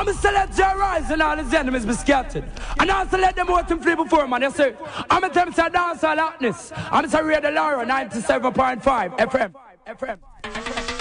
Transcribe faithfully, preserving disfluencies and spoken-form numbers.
I'm going to let Jah rise and all his enemies be scattered. And also let them out and flee before, man. You see, I'm going to tell you to dance all hotness. I'm going to read the Laura ninety-seven point five F M. F M.